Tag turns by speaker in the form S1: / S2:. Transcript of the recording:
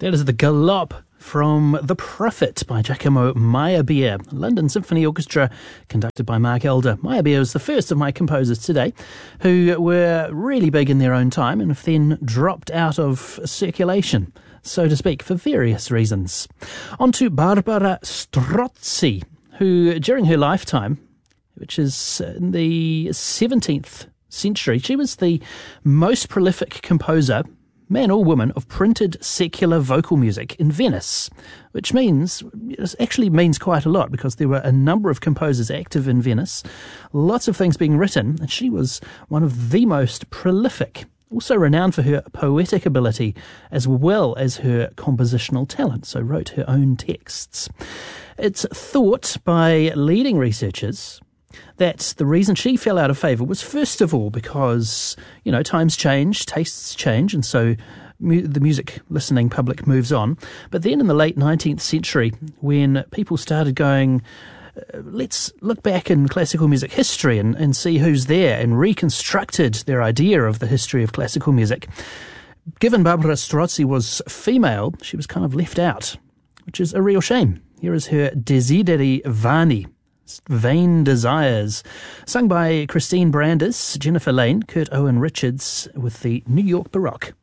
S1: That is the Galop from The Prophet by Giacomo Meyerbeer, London Symphony Orchestra, conducted by Mark Elder. Meyerbeer was the first of my composers today who were really big in their own time and have then dropped out of circulation, so to speak, for various reasons. On to Barbara Strozzi, who during her lifetime, which is in the 17th century, she was the most prolific composer, man or woman, of printed secular vocal music in Venice, which actually means quite a lot because there were a number of composers active in Venice, lots of things being written, and she was one of the most prolific, also renowned for her poetic ability as well as her compositional talent, so wrote her own texts. It's thought by leading researchers that the reason she fell out of favour was first of all because, times change, tastes change, and so the music listening public moves on. But then in the late 19th century, when people started going, let's look back in classical music history and see who's there, and reconstructed their idea of the history of classical music, given Barbara Strozzi was female, she was kind of left out, which is a real shame. Here is her Desideri Vani, Vain Desires, sung by Christine Brandis, Jennifer Lane, Kurt Owen Richards with the New York Baroque.